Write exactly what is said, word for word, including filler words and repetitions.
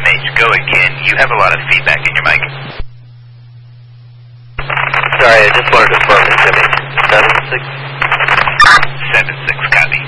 H, go again. You have a lot of feedback in your mic. Sorry, I just wanted to confirm it's M H seven six. seven six, copy.